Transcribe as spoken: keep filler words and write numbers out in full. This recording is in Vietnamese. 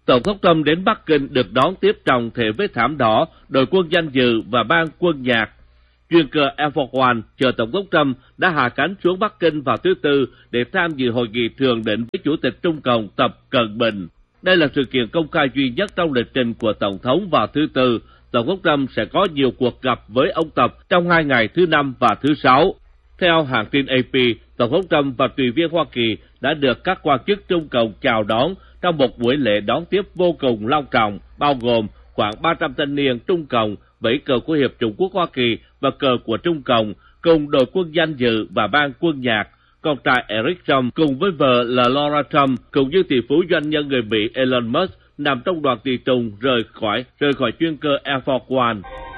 Tổng thống Trump đến Bắc Kinh được đón tiếp trọng thể với thảm đỏ, đội quân danh dự và ban quân nhạc. Chuyên cơ Air Force One chờ Tổng thống Trump đã hạ cánh xuống Bắc Kinh vào thứ Tư để tham dự hội nghị thượng đỉnh với Chủ tịch Trung Cộng Tập Cận Bình. Đây là sự kiện công khai duy nhất trong lịch trình của Tổng thống vào thứ Tư. Tổng thống Trump sẽ có nhiều cuộc gặp với ông Tập trong hai ngày thứ Năm và thứ Sáu. Theo hãng tin A P, Tổng thống Trump và tùy viên Hoa Kỳ đã được các quan chức Trung Cộng chào đón trong một buổi lễ đón tiếp vô cùng long trọng, bao gồm khoảng ba trăm thanh niên Trung Cộng vẫy cờ của Hiệp Chủng Quốc Hoa Kỳ và cờ của Trung Cộng, cùng đội quân danh dự và ban quân nhạc. Con trai Eric Trump cùng với vợ là Laura Trump, cũng như tỷ phú doanh nhân người Mỹ Elon Musk nằm trong đoàn tùy tùng rời khỏi rời khỏi chuyên cơ Air Force One.